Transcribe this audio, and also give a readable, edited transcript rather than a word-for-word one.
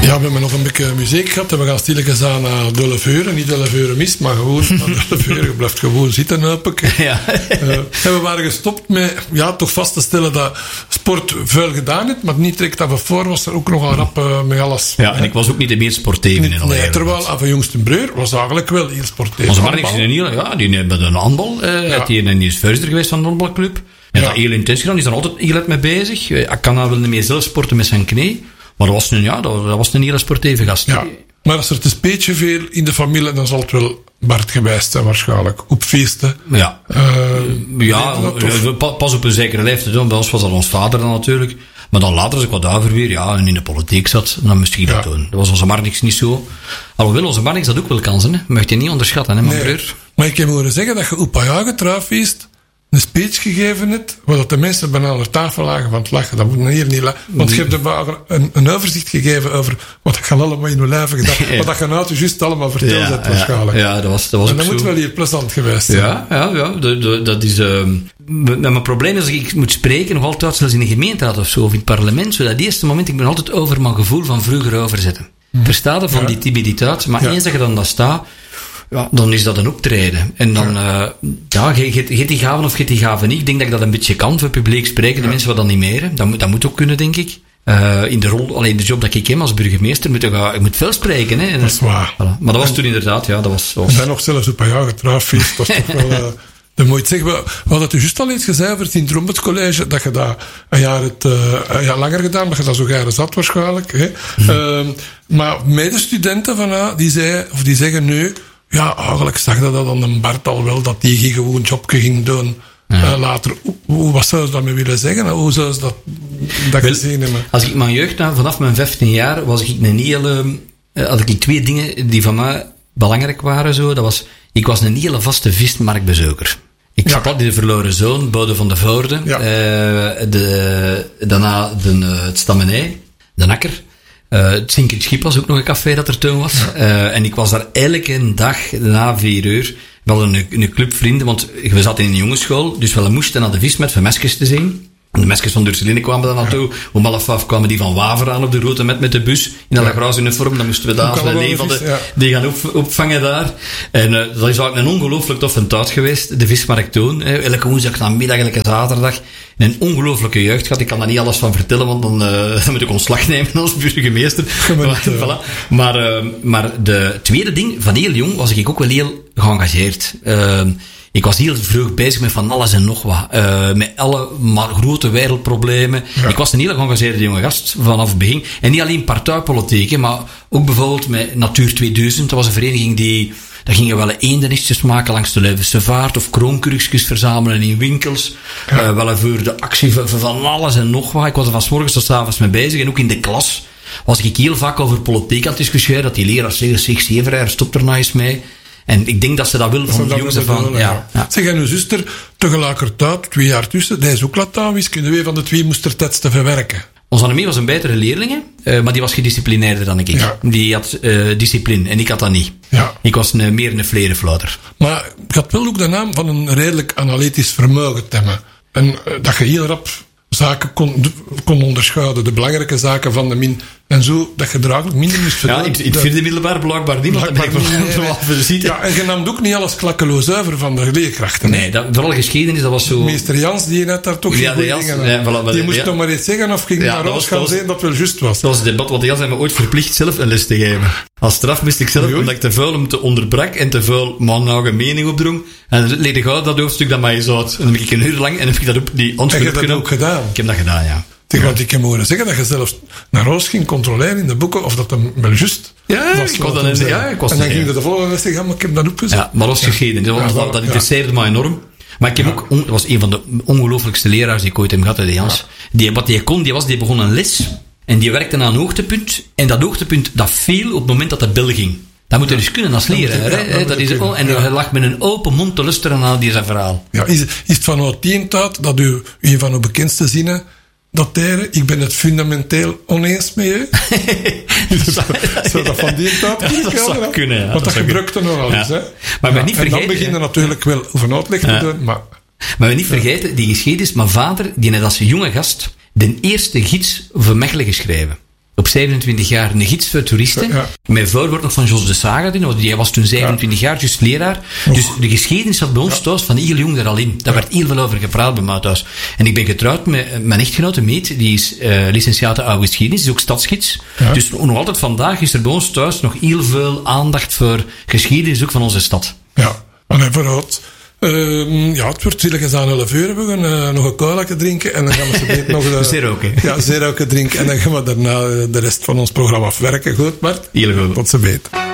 Ja, we hebben nog een beetje muziek gehad en we gaan stilletjes aan naar de Leveur. Niet de Leveur mist, maar gewoon naar de Leveur. Je blijft gewoon zitten, hoop ik. Ja. En we waren gestopt met toch vast te stellen dat sport veel gedaan heeft, maar niet direct af voor was er ook nogal rap met alles. Ja, en ik was ook niet de meer sportieve in alle Nee, terwijl af Jongsten Breur was eigenlijk wel heel sportief. Onze Marnix is die hebben een handbal. Die is voorzitter geweest van de handbalclub. Ja, dat heel intens gedaan. Die is er altijd heel erg mee bezig. Hij kan nou wel niet meer zelf sporten met zijn knie. Maar dat was een hele sportieve gast. Ja, maar als er te speetje veel in de familie, dan zal het wel Bart geweest zijn waarschijnlijk. Op feesten. Ja. Pas op een zekere leeftijd. Bij ons was dat ons vader dan natuurlijk. Maar dan later, als ik wat ouder weer, en in de politiek zat, dan moest ik dat doen. Dat was onze Marnix niet zo. Alhoewel, onze Marnix had ook wel kansen, hè. Mag je niet onderschatten, hè, mijn broer. Maar ik heb horen zeggen dat je op een trouwfeest een speech gegeven hebt, waar dat de mensen bijna aan de tafel lagen van het lachen. Dat moet hier niet lachen. Want je hebt een overzicht gegeven over wat je allemaal in je leven gedaan. Wat dat je nou juist allemaal verteld hebt waarschijnlijk. Ja, dat was en dat moet wel hier plezant geweest zijn. Ja. Dat is... mijn probleem is dat ik moet spreken, nog altijd zelfs in de gemeenteraad of zo, of in het parlement, zo dat eerste moment, ik ben altijd over mijn gevoel van vroeger overzetten. Versta je van die timiditeit, maar eens dat je dan dat staat, dan is dat een optreden. En dan, geet die gaven of geet die gaven niet. Ik denk dat ik dat een beetje kan, voor publiek spreken. De mensen wat dan niet meer. Dat moet ook kunnen, denk ik. In de rol, alleen de job dat ik heb als burgemeester, ik moet veel spreken. Hè. Dat is waar. Voilà. Maar dat was toen inderdaad, dat was... We zijn nog zelfs op een jaar getrouwfeest. Dat is toch wel... Dan moet je zeggen, we hadden het juist al eens gezegd over het Intrombets College, dat je dat een jaar langer gedaan, dat je dat zo jaren zat waarschijnlijk. Hè. Maar medestudenten van die zeggen nu, eigenlijk zag dat aan de Bart al wel, dat die gewoon een jobje ging doen. Later, wat zou ze daarmee willen zeggen? Hoe zou ze dat gezien hebben? Als ik mijn jeugd vanaf mijn 15 jaar, was ik een hele... had ik 2 dingen die van mij belangrijk waren. Zo. Ik was een hele vaste vismarktbezoeker. Ik zat altijd in de Verloren Zoon, Bode van de Voorde. Daarna het Stamenij, de Akker. Het Zinkend Schip was ook nog een café dat er toen was. En ik was daar elke dag na 4 uur. We hadden een club vrienden, want we zaten in een jongensschool. Dus we moesten naar de vismet voor mesjes te zien. De mesjes van Durseline kwamen dan naartoe. Om 11:30 kwamen die van Waver aan op de route met de bus. In alle graas uniform. Dan moesten we daar die gaan opvangen daar. En dat is eigenlijk een ongelooflijk toffe tijd geweest. De vismarkt toen. Elke woensdag namiddag, elke zaterdag. En een ongelooflijke jeugd gehad. Ik kan daar niet alles van vertellen, want dan moet ik ontslag nemen als burgemeester. Maar de tweede ding, van heel jong was ik ook wel heel geëngageerd. Ik was heel vroeg bezig met van alles en nog wat. Met alle grote wereldproblemen. Ja. Ik was een heel geëngageerde jonge gast vanaf het begin. En niet alleen partijpolitiek, maar ook bijvoorbeeld met Natuur 2000. Dat was een vereniging daar gingen wel eendernestjes maken langs de Leuvense Vaart. Of kroonkurkjes verzamelen in winkels. Wel voor de actie van alles en nog wat. Ik was er van 's morgens tot 's avonds mee bezig. En ook in de klas was ik heel vaak over politiek aan het discussiëren. Dat die leraars zeggen, Severijn, stop er nou eens mee. En ik denk dat ze dat wil van de jongens ervan. Ja. Zeg, en uw zuster, tegelijkertijd, 2 jaar tussen, die is ook Latijn-wiskunde. Wie van de 2 moest er te verwerken? Onze Annemie was een betere leerling, maar die was gedisciplineerder dan ik. Ja. Die had discipline en ik had dat niet. Ja. Ik was meer een vlerenfluiter. Maar ik had wel ook de naam van een redelijk analytisch vermogen te hebben. En dat je heel rap zaken kon onderscheiden. De belangrijke zaken van de min. En zo, dat je er eigenlijk minder moest vertellen. Ja, in het vierde middelbaar blijkbaar niet. Ja, en je nam ook niet alles klakkeloos over van de leerkrachten. Nee, vooral geschiedenis, dat was zo... Meester Jans, die net daar toch geen dingen die moest nog maar iets zeggen of ging naar ons gaan zeggen dat wel juist was. Dat was het debat, want Jans had me ooit verplicht zelf een les te geven. Als straf moest ik zelf, omdat ik te veel hem te onderbrak en te veel mijn mening opdrong. En dan leed ik uit dat hoofdstuk dat mij zo had. En dan heb ik een uur lang en heb ik dat op die antwoord opgenomen. Heb je dat ook gedaan? Ik heb dat gedaan, ja. Want ik heb horen zeggen dat je zelfs naar Roos ging controleren in de boeken of dat hem wel juist was. Ik was dan en dan ging je de volgende les zeggen, maar ik heb dat opgezet. Ja, maar Roos geschiedenis, dat interesseerde me enorm. Maar ik heb ook, dat was een van de ongelooflijkste leraars die ik ooit heb gehad, de Jans. Wat die begon een les en die werkte aan een hoogtepunt. En dat hoogtepunt, dat viel op het moment dat de bel ging. Dat moet je dus kunnen als leraar. En je lag met een open mond te luisteren naar die zijn verhaal. Ja, is het vanuit die tijd dat u een van uw bekendste zinnen dateren? Ik ben het fundamenteel oneens met je. Zou dat van die tijd kunnen? Ja, want dat gebruikte nogal eens. Hè? Maar niet vergeten, en dan beginnen natuurlijk wel over uitleg te doen. Maar we niet vergeten, die geschiedenis, mijn vader, die net als jonge gast de eerste gids voor Mechelen geschreven. op 27 jaar een gids voor toeristen. Ja. Met voorwoord nog van Jos de Saga. Die was toen 27 jaar, dus leraar. Dus de geschiedenis zat bij ons thuis van heel jong er al in. Daar werd heel veel over gepraat bij mij thuis. En ik ben getrouwd met mijn echtgenote Meet. Die is licentiate oude geschiedenis. Die is ook stadsgids. Ja. Dus nog altijd vandaag is er bij ons thuis nog heel veel aandacht voor geschiedenis ook van onze stad. Ja, en vooruit. Het wordt stilletjes aan 11 uur. We gaan nog een cola drinken. En dan gaan we nog zeroken. Ja, zeroken drinken. En dan gaan we daarna de rest van ons programma afwerken. Goed, Bart? Heel goed. Tot ze beter.